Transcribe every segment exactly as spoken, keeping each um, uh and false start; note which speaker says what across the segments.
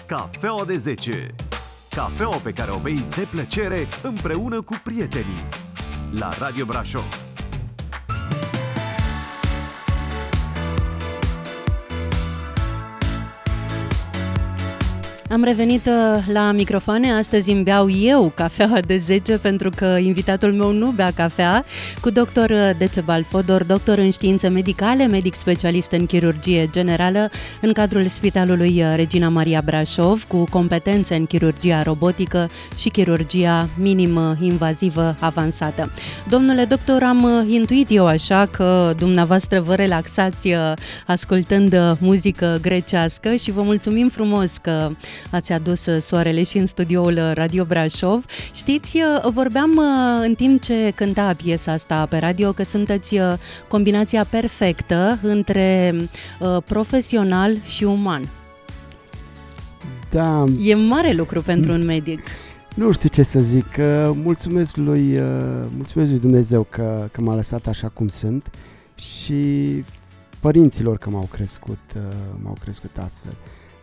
Speaker 1: Cafeaua de zece. Cafeaua pe care o bei de plăcere împreună cu prietenii. La Radio Brașov.
Speaker 2: Am revenit la microfoane, astăzi îmi beau eu cafeaua de zece pentru că invitatul meu nu bea cafea, cu doctor Decebal Fodor, doctor în științe medicale, medic specialist în chirurgie generală în cadrul Spitalului Regina Maria Brașov, cu competențe în chirurgia robotică și chirurgia minim-invazivă avansată. Domnule doctor, am intuit eu așa că dumneavoastră vă relaxați ascultând muzică grecească și vă mulțumim frumos că ați adus soarele și în studioul Radio Brașov. Știți, vorbeam în timp ce cânta piesa asta pe radio că sunteți combinația perfectă între profesional și uman.
Speaker 3: Da.
Speaker 2: E mare lucru pentru un medic.
Speaker 3: Nu știu ce să zic. Mulțumesc lui, mulțumesc lui Dumnezeu că, că m-a lăsat așa cum sunt și părinților că m-au crescut, m-au crescut astfel.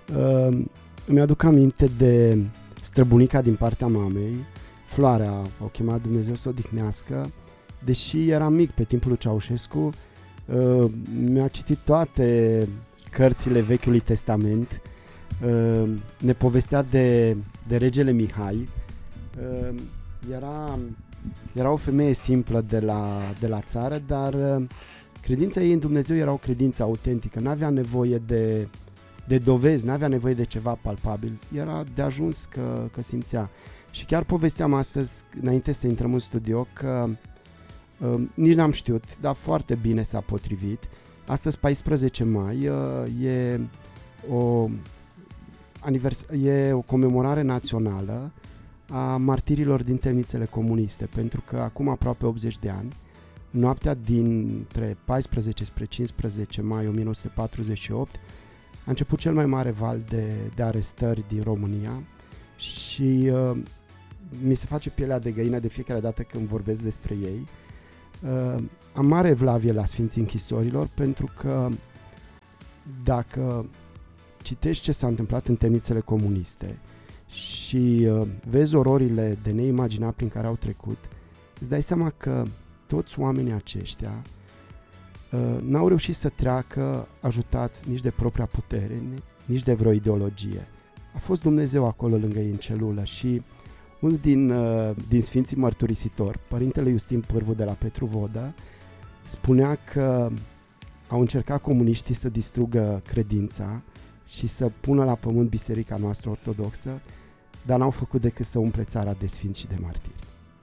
Speaker 3: Îmi aduc aminte de străbunica din partea mamei, Floarea, o chema Dumnezeu să o odihnească, deși era mic pe timpul lui Ceaușescu, uh, mi-a citit toate cărțile Vechiului Testament, uh, ne povestea de, de regele Mihai, uh, era, era o femeie simplă de la, de la țară, dar uh, credința ei în Dumnezeu era o credință autentică, n-avea nevoie de de dovezi, n-avea nevoie de ceva palpabil, era de ajuns că, că simțea. Și chiar povesteam astăzi, înainte să intrăm în studio, că uh, nici n-am știut, dar foarte bine s-a potrivit. Astăzi, paisprezece mai, uh, e, o, anivers- e o comemorare națională a martirilor din temnițele comuniste, pentru că acum aproape optzeci de ani, noaptea dintre paisprezece spre cincisprezece mai o mie nouă sute patruzeci și opt, a început cel mai mare val de, de arestări din România și uh, mi se face pielea de găină de fiecare dată când vorbesc despre ei. Uh, am mare evlavie la Sfinții Închisorilor pentru că dacă citești ce s-a întâmplat în temnițele comuniste și uh, vezi ororile de neimaginat prin care au trecut, îți dai seama că toți oamenii aceștia Uh, n-au reușit să treacă ajutați nici de propria putere, nici de vreo ideologie. A fost Dumnezeu acolo lângă ei în celulă și unul din, uh, din Sfinții Mărturisitori, Părintele Iustin Pârvu de la Petru Vodă, spunea că au încercat comuniștii să distrugă credința și să pună la pământ biserica noastră ortodoxă, dar n-au făcut decât să umple țara de sfinți și de martiri.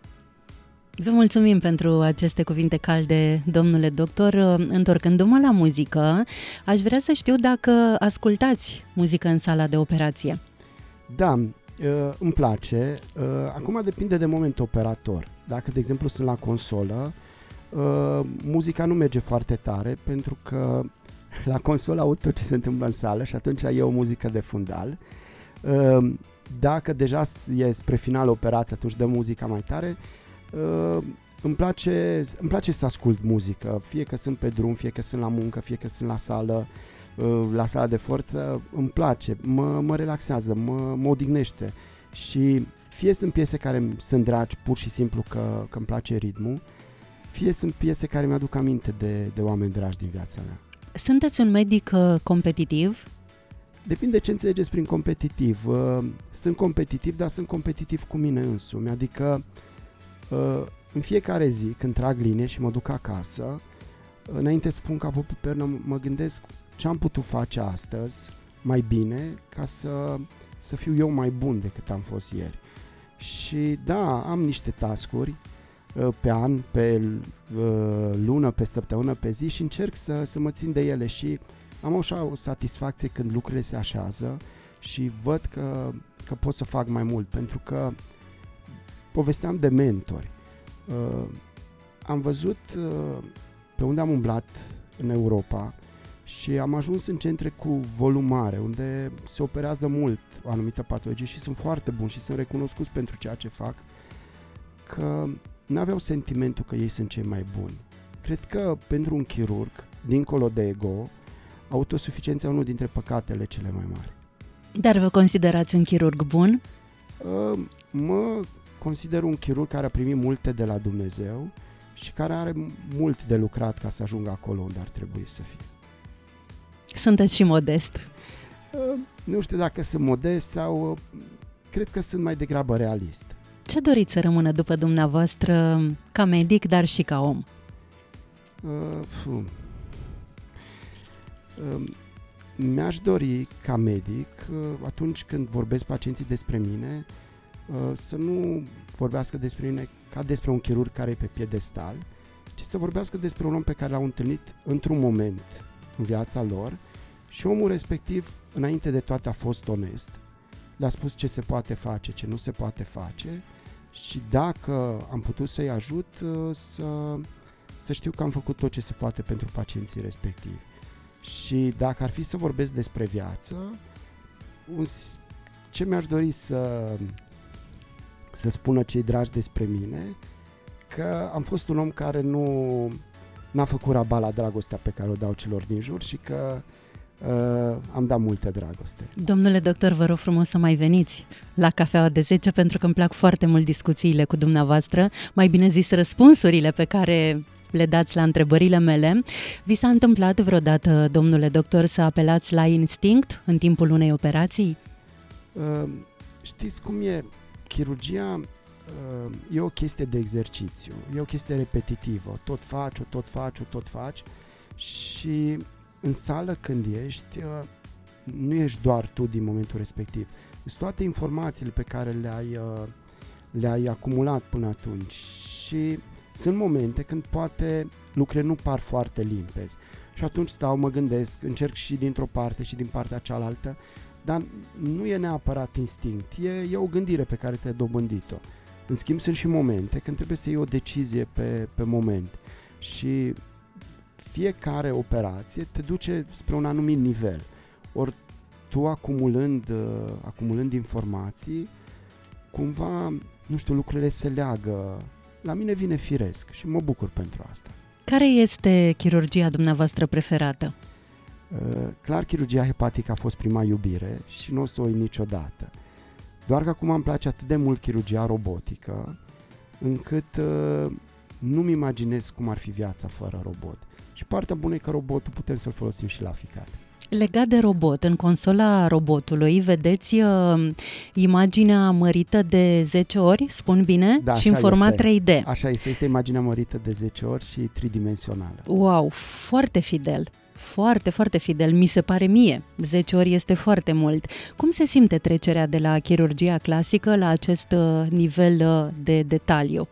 Speaker 2: Vă mulțumim pentru aceste cuvinte calde, domnule doctor. Întorcându-mă la muzică, aș vrea să știu dacă ascultați muzică în sala de operație.
Speaker 3: Da, îmi place. Acum depinde de moment operator. Dacă, de exemplu, sunt la consolă, muzica nu merge foarte tare, pentru că la consolă aud tot ce se întâmplă în sală și atunci e o muzică de fundal. Dacă deja e spre final operație, atunci dă muzica mai tare. Uh, îmi place, îmi place să ascult muzică, fie că sunt pe drum, fie că sunt la muncă, fie că sunt la sală, uh, la sala de forță, îmi place, mă, mă relaxează, mă, mă odihnește și fie sunt piese care sunt dragi pur și simplu că, că îmi place ritmul, fie sunt piese care mi-aduc aminte de, de oameni dragi din viața mea. Sunteți
Speaker 2: un medic uh, competitiv?
Speaker 3: Depinde ce înțelegeți prin competitiv. Uh, sunt competitiv, dar sunt competitiv cu mine însumi, adică Uh, în fiecare zi, când trag linie și mă duc acasă, înainte să pun capul pe pernă, mă gândesc ce am putut face astăzi mai bine ca să, să fiu eu mai bun decât am fost ieri. Și da, am niște task-uri uh, pe an, pe uh, lună, pe săptămână, pe zi și încerc să, să mă țin de ele și am așa o satisfacție când lucrurile se așează și văd că, că pot să fac mai mult, pentru că povesteam de mentori. Uh, am văzut uh, pe unde am umblat în Europa și am ajuns în centre cu volum mare, unde se operează mult o anumită patologie și sunt foarte buni și sunt recunoscuți pentru ceea ce fac, că n-aveau sentimentul că ei sunt cei mai buni. Cred că pentru un chirurg, dincolo de ego, autosuficiența e unul dintre păcatele cele mai mari.
Speaker 2: Dar vă considerați un chirurg bun?
Speaker 3: Mă consider un chirurg care a primit multe de la Dumnezeu și care are mult de lucrat ca să ajungă acolo unde ar trebui să fie.
Speaker 2: Sunteți și modest.
Speaker 3: Nu știu dacă sunt modest sau cred că sunt mai degrabă realist.
Speaker 2: Ce doriți să rămână după dumneavoastră ca medic, dar și ca om?
Speaker 3: Uh, uh, uh, mi-aș dori ca medic, uh, atunci când vorbesc pacienții despre mine, uh, să nu vorbească despre mine ca despre un chirurg care e pe piedestal, ci să vorbească despre un om pe care l-au întâlnit într-un moment în viața lor și omul respectiv, înainte de toate, a fost onest, le-a spus ce se poate face, ce nu se poate face și dacă am putut să-i ajut, să, să știu că am făcut tot ce se poate pentru pacienții respectivi. Și dacă ar fi să vorbesc despre viață, un, ce mi-aș dori să, să spună cei dragi despre mine, că am fost un om care nu n-a făcut rabat la dragostea pe care o dau celor din jur și că Uh, am dat multă dragoste.
Speaker 2: Domnule doctor, vă rog frumos să mai veniți la Cafeaua de zece, pentru că îmi plac foarte mult discuțiile cu dumneavoastră, mai bine zis răspunsurile pe care le dați la întrebările mele. Vi s-a întâmplat vreodată, domnule doctor, să apelați la instinct în timpul unei operații?
Speaker 3: Uh, știți cum e? Chirurgia uh, e o chestie de exercițiu, e o chestie repetitivă. Tot faci, o tot faci, o tot faci și în sală când ești, nu ești doar tu din momentul respectiv. Sunt toate informațiile pe care le-ai, le-ai acumulat până atunci și sunt momente când poate lucrurile nu par foarte limpezi și atunci stau, mă gândesc, încerc și dintr-o parte și din partea cealaltă, dar nu e neapărat instinct, e, e o gândire pe care ți-ai dobândit-o. În schimb, sunt și momente când trebuie să iei o decizie pe, pe moment și fiecare operație te duce spre un anumit nivel. Ori tu acumulând, uh, acumulând informații, cumva, nu știu, lucrurile se leagă. La mine vine firesc și mă bucur pentru asta.
Speaker 2: Care este chirurgia dumneavoastră preferată?
Speaker 3: Uh, clar, chirurgia hepatică a fost prima iubire și nu o să o uit niciodată. Doar că acum îmi place atât de mult chirurgia robotică, încât uh, nu-mi imaginez cum ar fi viața fără robot. Și partea bună e că robotul putem să-l folosim și la ficat.
Speaker 2: Legat de robot, în consola robotului vedeți uh, imaginea mărită de zece ori, spun bine,
Speaker 3: da,
Speaker 2: și în format
Speaker 3: este.
Speaker 2: trei D.
Speaker 3: Așa este, este imaginea mărită de zece ori și tridimensională.
Speaker 2: Wow, foarte fidel, foarte, foarte fidel, mi se pare mie. zece ori este foarte mult. Cum se simte trecerea de la chirurgia clasică la acest uh, nivel uh, de detaliu?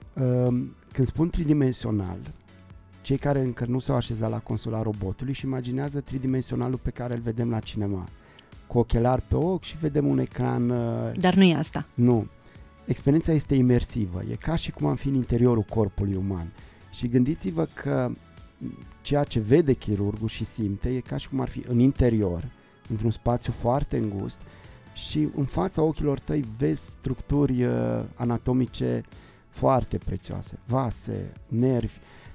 Speaker 3: Uh, când spun tridimensional, cei care încă nu s-au așezat la consola robotului și imaginează tridimensionalul pe care îl vedem la cinema, cu ochelari pe ochi și vedem un ecran...
Speaker 2: Dar nu e asta.
Speaker 3: Nu. Experiența este imersivă, e ca și cum am fi în interiorul corpului uman. Și gândiți-vă că ceea ce vede chirurgul și simte e ca și cum ar fi în interior, într-un spațiu foarte îngust și în fața ochilor tăi vezi structuri anatomice foarte prețioase, vase, nervi,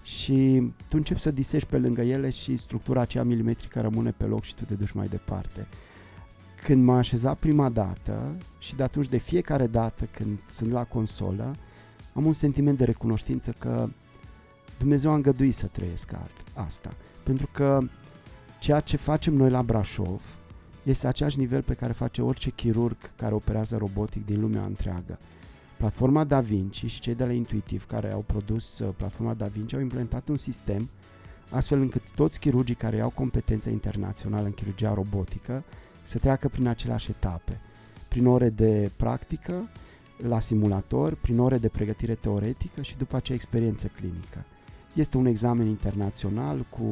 Speaker 3: și tu începi să disești pe lângă ele și structura aceea milimetrică rămâne pe loc și tu te duci mai departe. Când m-am așezat prima dată și de atunci de fiecare dată când sunt la consolă, am un sentiment de recunoștință că Dumnezeu a îngăduit să trăiesc asta. Pentru că ceea ce facem noi la Brașov este același nivel pe care face orice chirurg care operează robotic din lumea întreagă. Platforma Da Vinci și cei de la Intuitiv care au produs uh, platforma Da Vinci au implementat un sistem astfel încât toți chirurgii care au competență internațională în chirurgia robotică să treacă prin aceleași etape, prin ore de practică la simulator, prin ore de pregătire teoretică și după aceea experiență clinică. Este un examen internațional cu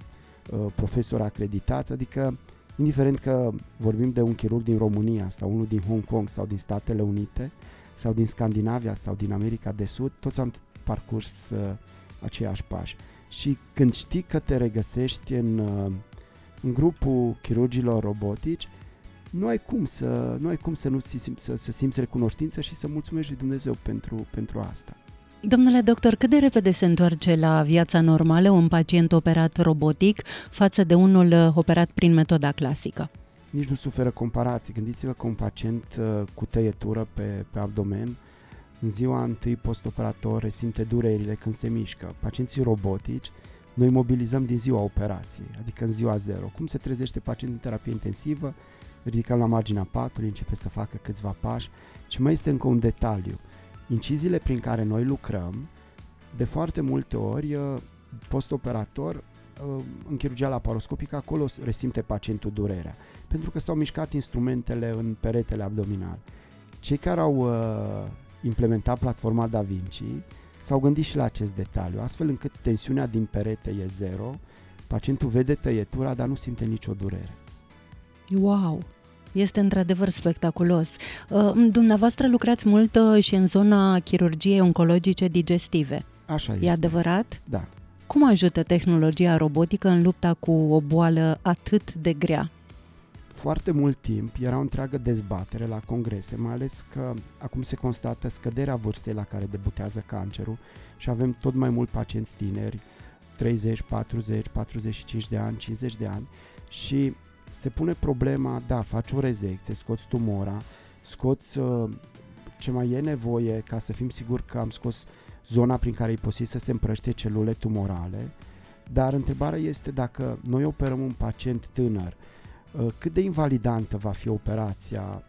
Speaker 3: uh, profesori acreditați, adică indiferent că vorbim de un chirurg din România sau unul din Hong Kong sau din Statele Unite sau din Scandinavia sau din America de Sud, toți am parcurs uh, aceiași pași. Și când știi că te regăsești în, uh, în grupul chirurgilor robotici, nu ai cum să nu ai cum să nu simți, să, să simți recunoștință și să mulțumești lui Dumnezeu pentru, pentru asta.
Speaker 2: Domnule doctor, cât de repede se întoarce la viața normală un pacient operat robotic față de unul operat prin metoda clasică?
Speaker 3: nici nu suferă comparații. Gândiți-vă că un pacient uh, cu tăietură pe, pe abdomen, în ziua întâi postoperator resimte durerile când se mișcă. Pacienții robotici, noi mobilizăm din ziua operației, adică în ziua zero. Cum se trezește pacientul în terapie intensivă? Ridicăm la marginea patului, începe să facă câțiva pași și mai este încă un detaliu. Inciziile prin care noi lucrăm, de foarte multe ori, postoperator, în chirurgia laparoscopică, acolo resimte pacientul durerea, pentru că s-au mișcat instrumentele în peretele abdominal. Cei care au uh, implementat platforma Da Vinci s-au gândit și la acest detaliu, astfel încât tensiunea din perete e zero, pacientul vede tăietura, dar nu simte nicio durere.
Speaker 2: Wow! Este într-adevăr spectaculos. Dumneavoastră lucrați mult și în zona chirurgiei oncologice digestive.
Speaker 3: Așa este.
Speaker 2: E adevărat?
Speaker 3: Da.
Speaker 2: Cum ajută tehnologia robotică în lupta cu o boală atât de grea?
Speaker 3: Foarte mult timp era o întreagă dezbatere la congrese, mai ales că acum se constată scăderea vârstei la care debutează cancerul și avem tot mai mult pacienți tineri, treizeci, patruzeci, patruzeci și cinci de ani, cincizeci de ani, și se pune problema, da, faci o rezecție, scoți tumora, scoți uh, ce mai e nevoie ca să fim siguri că am scos zona prin care e posibil să se împrăștie celule tumorale, dar întrebarea este dacă noi operăm un pacient tânăr, uh, cât de invalidantă va fi operația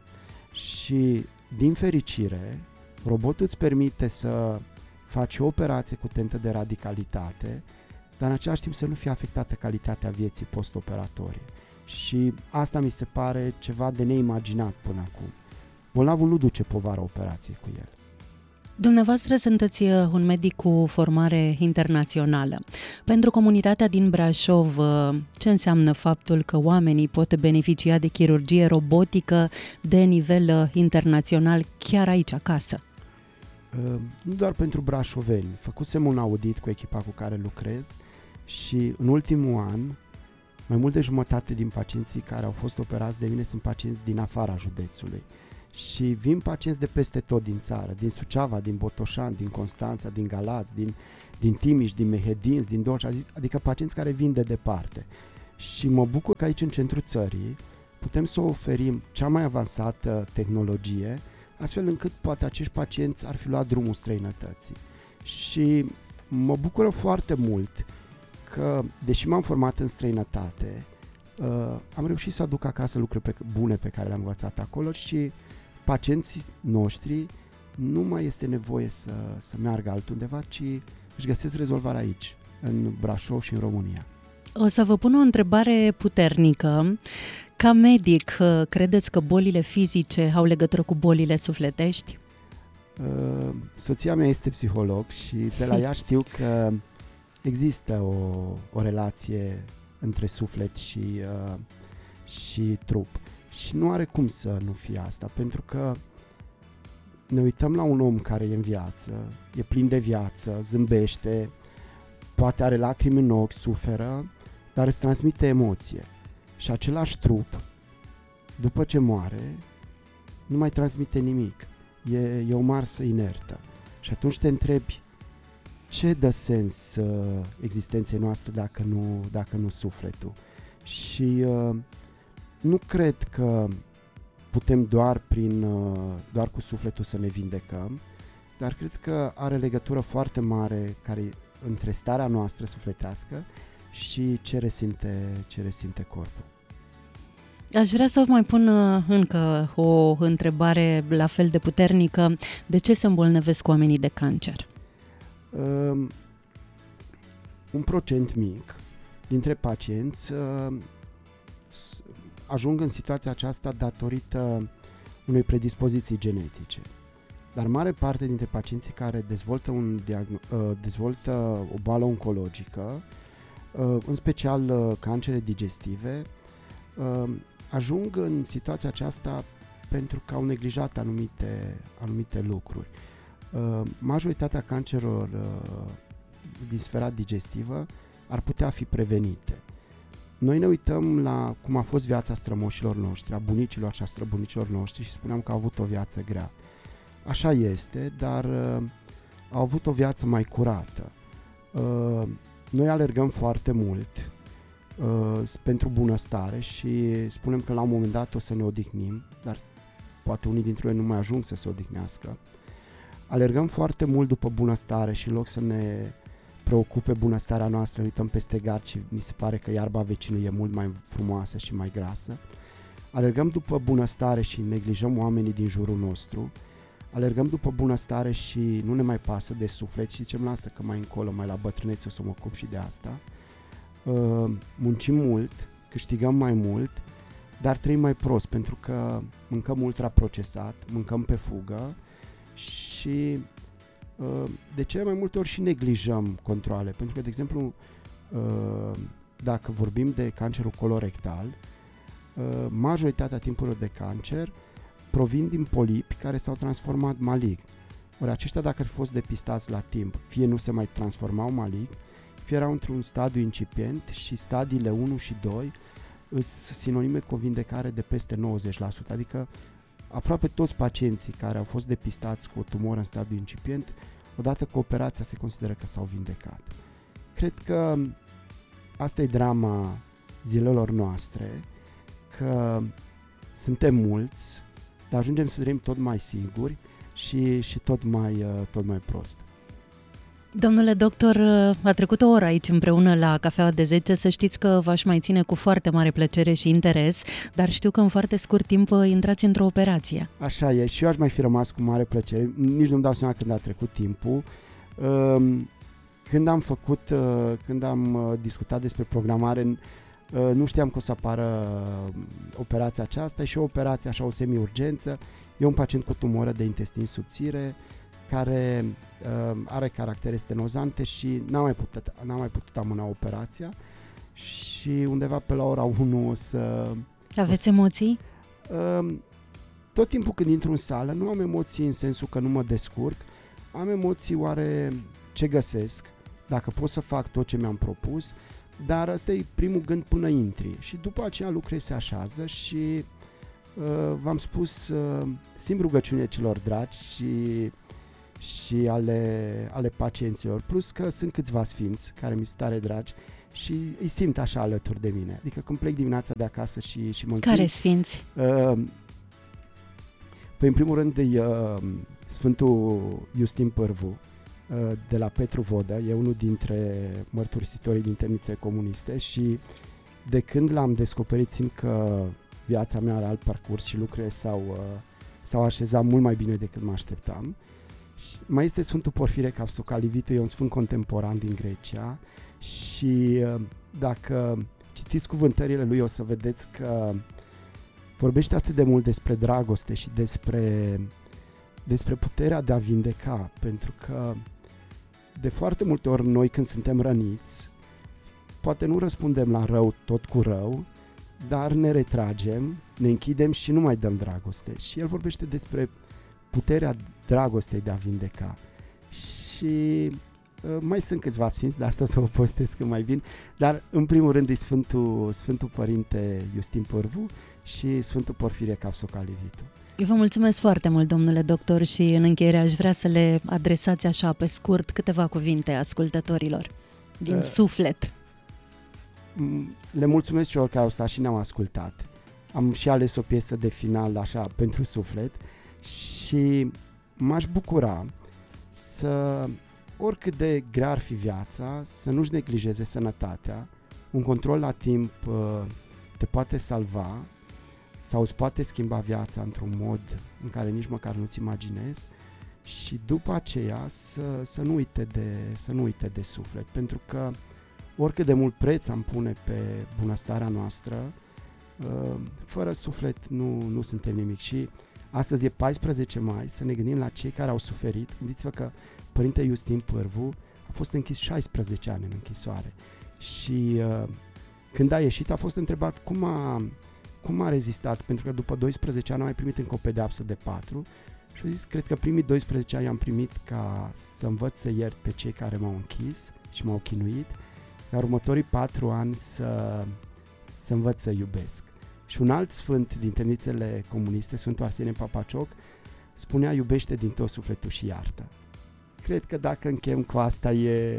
Speaker 3: și, din fericire, robotul îți permite să faci o operație cu tentă de radicalitate, dar în același timp să nu fie afectată calitatea vieții postoperatorie. Și asta mi se pare ceva de neimaginat până acum. Bolnavul nu duce povara operației cu el.
Speaker 2: Dumneavoastră sunteți un medic cu formare internațională. Pentru comunitatea din Brașov, ce înseamnă faptul că oamenii pot beneficia de chirurgie robotică de nivel internațional chiar aici, acasă?
Speaker 3: Uh, nu doar pentru brașoveni. Făcusem un audit cu echipa cu care lucrez și în ultimul an mai mult de jumătate din pacienții care au fost operați de mine sunt pacienți din afara județului. Și vin pacienți de peste tot din țară, din Suceava, din Botoșani, din Constanța, din Galați, din, din Timiș, din Mehedinți, din Dolj, adică pacienți care vin de departe. Și mă bucur că aici, în centrul țării, putem să oferim cea mai avansată tehnologie, astfel încât poate acești pacienți ar fi luat drumul străinătății. Și mă bucură foarte mult că, deși m-am format în străinătate, uh, am reușit să aduc acasă lucruri pe, bune pe care le-am învățat acolo și pacienții noștri nu mai este nevoie să, să meargă altundeva, ci își găsesc rezolvarea aici, în Brașov și în România.
Speaker 2: O să vă pun o întrebare puternică. Ca medic, credeți că bolile fizice au legătură cu bolile sufletești?
Speaker 3: Uh, soția mea este psiholog și de la ea știu că există o, o relație între suflet și, uh, și trup. Și nu are cum să nu fie asta, pentru că ne uităm la un om care e în viață, e plin de viață, zâmbește, poate are lacrimi în ochi, suferă, dar îți transmite emoție. Și același trup, după ce moare, nu mai transmite nimic. E, e o marsă inertă. Și atunci te întrebi, ce dă sens uh, existenței noastre dacă nu, dacă nu sufletul? Și uh, nu cred că putem doar, prin, uh, doar cu sufletul să ne vindecăm, dar cred că are legătură foarte mare care, între starea noastră sufletească și ce resimte, ce resimte corpul.
Speaker 2: Aș vrea să vă mai pun încă o întrebare la fel de puternică. De ce se îmbolnăvesc oamenii de cancer?
Speaker 3: Um, un procent mic dintre pacienți uh, ajung în situația aceasta datorită unei predispoziții genetice. Dar mare parte dintre pacienții care dezvoltă, un diagno- uh, dezvoltă o boală oncologică, uh, în special uh, cancere digestive, uh, ajung în situația aceasta pentru că au neglijat anumite, anumite lucruri. Uh, majoritatea cancerelor uh, din sfera digestivă ar putea fi prevenite. Noi ne uităm la cum a fost viața strămoșilor noștri, a bunicilor și a străbunicilor noștri și spuneam că au avut o viață grea. Așa este, dar uh, au avut o viață mai curată. Uh, noi alergăm foarte mult, uh, pentru bunăstare și spunem că la un moment dat o să ne odihnim, dar poate unii dintre noi nu mai ajung să se odihnească. Alergăm foarte mult după bunăstare și în loc să ne preocupe bunăstarea noastră, ne uităm peste gard și mi se pare că iarba vecinului e mult mai frumoasă și mai grasă. Alergăm după bunăstare și neglijăm oamenii din jurul nostru. Alergăm după bunăstare și nu ne mai pasă de suflet și zicem, lasă că mai încolo, mai la bătrânețe o să mă ocup și de asta. Uh, muncim mult, câștigăm mai mult, dar trăim mai prost pentru că mâncăm ultraprocesat, mâncăm pe fugă și uh, de cele mai multe ori și neglijăm controale. Pentru că, de exemplu, uh, dacă vorbim de cancerul colorectal, uh, majoritatea tipurilor de cancer provin din polipi care s-au transformat malign. Ori aceștia, dacă ar fi fost depistați la timp, fie nu se mai transformau malign, fie erau într-un stadiu incipient și stadiile unu și doi sunt sinonime cu o vindecare de peste nouăzeci la sută, adică aproape toți pacienții care au fost depistați cu o tumoră în stadiu incipient, odată cu operația se consideră că s-au vindecat. Cred că asta e drama zilelor noastre, că suntem mulți, dar ajungem să trăim tot mai siguri și, și tot, mai, tot mai prost.
Speaker 2: Domnule doctor, a trecut o oră aici împreună la Cafeaua de zece, să știți că v-aș mai ține cu foarte mare plăcere și interes, dar știu că în foarte scurt timp intrați într-o operație. Așa
Speaker 3: e, și eu aș mai fi rămas cu mare plăcere, nici nu-mi dau seama când a trecut timpul. Când am făcut, când am discutat despre programare, nu știam că o să apară operația aceasta, e și o operație așa, o semi-urgență. E un pacient cu tumoră de intestin subțire care uh, are caractere stenozante și n-a mai putut, n-a mai putut amâna operația și undeva pe la ora unu o să...
Speaker 2: Aveți o să, emoții?
Speaker 3: Uh, tot timpul când intru în sală nu am emoții în sensul că nu mă descurc, am emoții oare ce găsesc, dacă pot să fac tot ce mi-am propus, dar ăsta e primul gând până intri și după aceea lucrurile se așează și uh, v-am spus, uh, simt rugăciune celor dragi și, și ale, ale pacienților, plus că sunt câțiva sfinți care mi sunt tare dragi și îi simt așa alături de mine, adică când plec dimineața de acasă și, și mă închin.
Speaker 2: Care sfinți?
Speaker 3: Uh, păi în primul rând e uh, Sfântul Iustin Pârvu de la Petru Vodă, e unul dintre mărturisitorii din temnițe comuniste și de când l-am descoperit simt că viața mea are alt parcurs și lucrurile s-au, s-au așezat mult mai bine decât mă așteptam. Și mai este Sfântul Porfire Cavsocalivitu, e un sfânt contemporan din Grecia și dacă citiți cuvântările lui o să vedeți că vorbește atât de mult despre dragoste și despre despre puterea de a vindeca, pentru că de foarte multe ori noi când suntem răniți, poate nu răspundem la rău tot cu rău, dar ne retragem, ne închidem și nu mai dăm dragoste. Și el vorbește despre puterea dragostei de a vindeca. Și uh, mai sunt câțiva sfinți, de asta o să vă postez când mai vin, dar în primul rând e Sfântul, Sfântul Părinte Iustin Pârvu și Sfântul Porfire Cavsocalivitu.
Speaker 2: Eu vă mulțumesc foarte mult, domnule doctor, și în încheiere aș vrea să le adresați așa, pe scurt, câteva cuvinte ascultătorilor, din uh, suflet.
Speaker 3: Le mulțumesc celor care au stat și ne-au ascultat. Am și ales o piesă de final, așa, pentru suflet și m-aș bucura să, oricât de grea ar fi viața, să nu-și neglijeze sănătatea. Un control la timp uh, te poate salva sau îți poate schimba viața într-un mod în care nici măcar nu-ți imaginezi și după aceea să, să, nu uite de, să nu uite de suflet, pentru că oricât de mult preț am pune pe bunăstarea noastră, fără suflet nu, nu suntem nimic. Și astăzi e paisprezece mai, să ne gândim la cei care au suferit. Gândiți-vă că Părinte Iustin Pârvu a fost închis șaisprezece ani în închisoare și când a ieșit a fost întrebat cum a Cum a rezistat? Pentru că după doisprezece ani am mai primit încă o pedeapsă de patru și a zis, cred că primii doisprezece ani am primit ca să învăț să iert pe cei care m-au închis și m-au chinuit, iar următorii patru ani să, să învăț să iubesc. Și un alt sfânt din temnițele comuniste, Sfântul Arsenie Papacioc, spunea, iubește din tot sufletul și iartă. Cred că dacă închem cu asta e,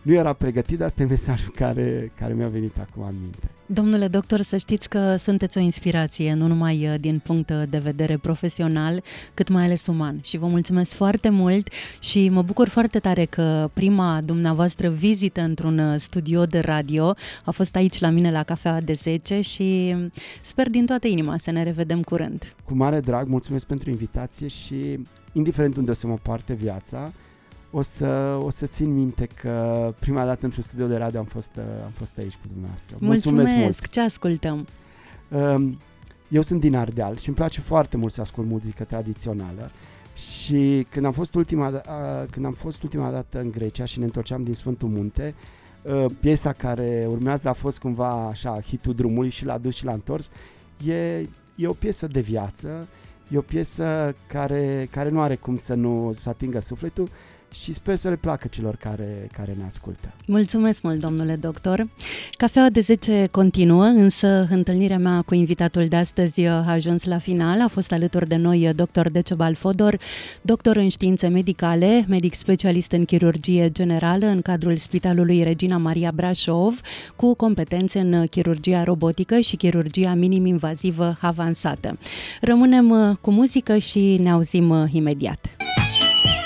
Speaker 3: nu era pregătit, dar asta e mesajul care, care mi-a venit acum în minte.
Speaker 2: Domnule doctor, să știți că sunteți o inspirație, nu numai din punct de vedere profesional, cât mai ales uman. Și vă mulțumesc foarte mult și mă bucur foarte tare că prima dumneavoastră vizită într-un studio de radio a fost aici la mine la Cafeaua de zece și sper din toată inima să ne revedem curând.
Speaker 3: Cu mare drag, mulțumesc pentru invitație și indiferent unde o să mă poarte viața, O să, o să țin minte că prima dată într-un studio de radio am fost, am fost aici cu dumneavoastră.
Speaker 2: Mulțumesc!
Speaker 3: Mulțumesc mult.
Speaker 2: Ce ascultăm?
Speaker 3: Eu sunt din Ardeal și îmi place foarte mult să ascult muzică tradițională și când am fost ultima, când am fost ultima dată în Grecia și ne întorceam din Sfântul Munte, piesa care urmează a fost cumva așa hitul drumului și l-a dus și l-a întors. E, e o piesă de viață, e o piesă care, care nu are cum să nu să atingă sufletul și sper să le placă celor care, care ne ascultă.
Speaker 2: Mulțumesc mult, domnule doctor. Cafeaua de zece continuă, însă întâlnirea mea cu invitatul de astăzi a ajuns la final. A fost alături de noi doctor Decebal Fodor, doctor în științe medicale, medic specialist în chirurgie generală în cadrul Spitalului Regina Maria Brașov, cu competențe în chirurgia robotică și chirurgia minim-invazivă avansată. Rămânem cu muzică și ne auzim imediat.